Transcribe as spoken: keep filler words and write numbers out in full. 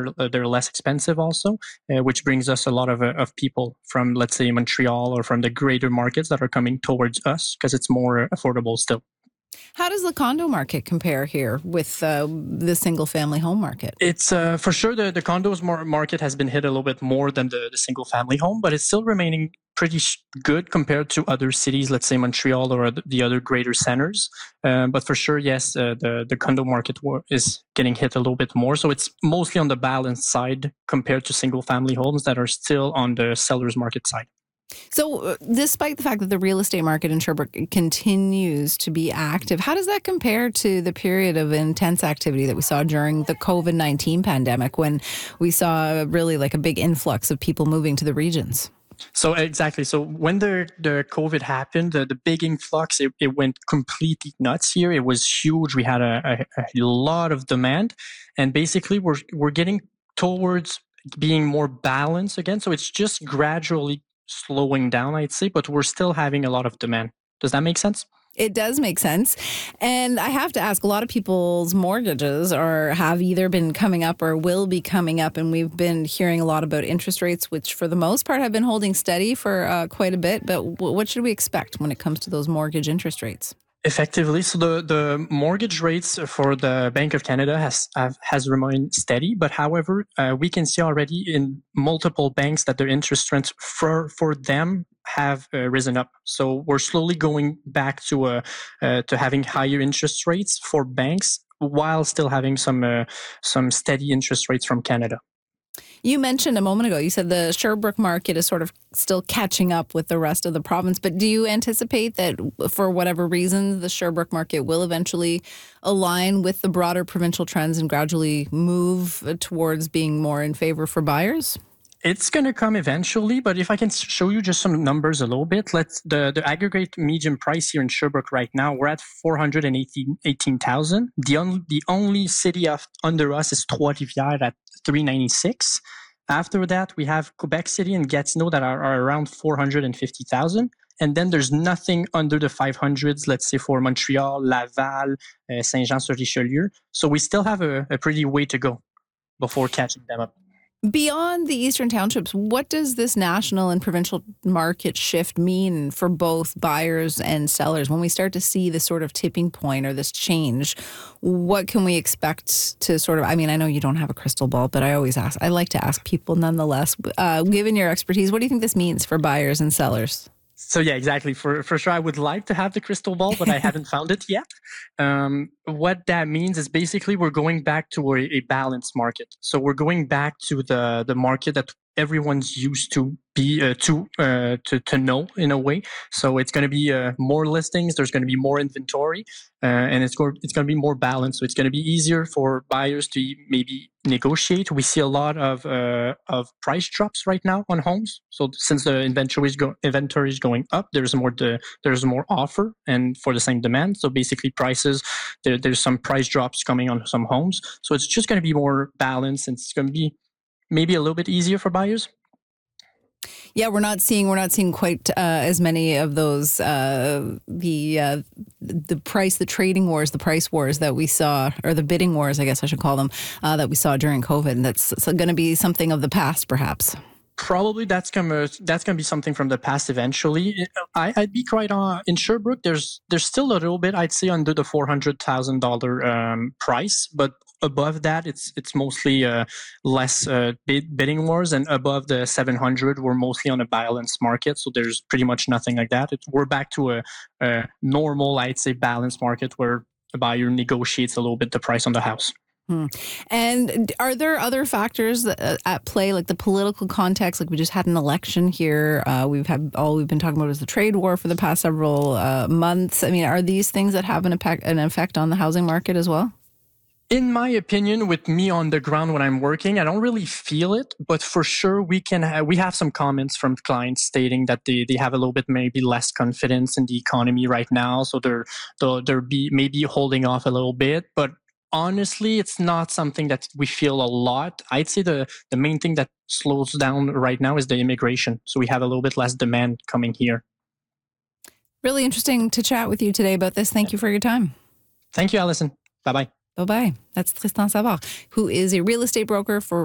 they're uh, they're less expensive also, uh, which brings us a lot of uh, of people from, let's say, Montreal or from the greater markets that are coming towards us because it's more affordable still. How does the condo market compare here with uh, the single-family home market? It's uh, for sure the, the condos mar- market has been hit a little bit more than the, the single family home, but it's still remaining pretty sh- good compared to other cities, let's say Montreal or the other greater centers. Um, but for sure, yes, uh, the, the condo market war- is getting hit a little bit more. So it's mostly on the balance side compared to single family homes that are still on the seller's market side. So, uh, despite the fact that the real estate market in Sherbrooke continues to be active, how does that compare to the period of intense activity that we saw during the COVID nineteen pandemic when we saw really like a big influx of people moving to the regions? So exactly. So when the the COVID happened, the, the big influx, it, it went completely nuts here. It was huge. We had a, a, a lot of demand, and basically we're we're getting towards being more balanced again. So it's just gradually slowing down, I'd say, but we're still having a lot of demand. Does that make sense? It does make sense. And I have to ask, a lot of people's mortgages are have either been coming up or will be coming up. And we've been hearing a lot about interest rates, which for the most part have been holding steady for uh, quite a bit. But w- what should we expect when it comes to those mortgage interest rates? Effectively, so the, the mortgage rates for the Bank of Canada has have, has remained steady, but however, uh, we can see already in multiple banks that their interest rates for for them have uh, risen up. So we're slowly going back to uh, uh, to having higher interest rates for banks while still having some uh, some steady interest rates from Canada. You mentioned a moment ago, you said the Sherbrooke market is sort of still catching up with the rest of the province. But do you anticipate that for whatever reason, the Sherbrooke market will eventually align with the broader provincial trends and gradually move towards being more in favor for buyers? It's going to come eventually, but if I can show you just some numbers a little bit, let's the, the aggregate median price here in Sherbrooke right now, we're at four hundred eighteen thousand. The only the only city of, under us is Trois-Rivières at three ninety-six. After that, we have Quebec City and Gatineau that are, are around four hundred fifty thousand. And then there's nothing under the five hundreds, let's say for Montreal, Laval, uh, Saint-Jean-sur-Richelieu. So we still have a, a pretty way to go before catching them up. Beyond the Eastern Townships, what does this national and provincial market shift mean for both buyers and sellers? When we start to see this sort of tipping point or this change, what can we expect to sort of, I mean, I know you don't have a crystal ball, but I always ask, I like to ask people nonetheless, uh, given your expertise, what do you think this means for buyers and sellers? So yeah, exactly. For for sure, I would like to have the crystal ball, but I haven't found it yet. Um, what that means is basically we're going back to a, a balanced market. So we're going back to the the market that everyone's used to be uh, to uh, to to know in a way. So it's going to be uh, more listings. There's going to be more inventory, uh, and it's going it's going to be more balanced. So it's going to be easier for buyers to maybe negotiate. We see a lot of uh, of price drops right now on homes. So since the inventory is go- inventory is going up, there's more de- there's more offer and for the same demand. So basically, prices there, there's some price drops coming on some homes. So it's just going to be more balanced, and it's going to be maybe a little bit easier for buyers. Yeah, we're not seeing we're not seeing quite uh, as many of those uh, the uh, the price the trading wars, the price wars that we saw, or the bidding wars, I guess I should call them, uh, that we saw during COVID. That's going to be something of the past, perhaps. Probably that's gonna that's gonna be something from the past eventually. I, I'd be quite on in Sherbrooke. There's there's still a little bit, I'd say, under the four hundred thousand dollar um, price, but above that, it's it's mostly uh, less uh, bid, bidding wars, and above the seven hundred, we're mostly on a balanced market. So there's pretty much nothing like that. It, we're back to a, a normal, I'd say, balanced market where the buyer negotiates a little bit the price on the house. Hmm. And are there other factors that, uh, at play, like the political context? Like we just had an election here. Uh, we've had all we've been talking about is the trade war for the past several uh, months. I mean, are these things that have an effect, an effect on the housing market as well? In my opinion, with me on the ground when I'm working, I don't really feel it, but for sure we can ha- we have some comments from clients stating that they, they have a little bit maybe less confidence in the economy right now, so they're they're, they're be maybe holding off a little bit. But honestly, it's not something that we feel a lot. I'd say the the main thing that slows down right now is the immigration, so we have a little bit less demand coming here. Really interesting to chat with you today about this. Thank you for your time. Thank you, Allison. Bye bye. Bye-bye. That's Tristan Savard, who is a real estate broker for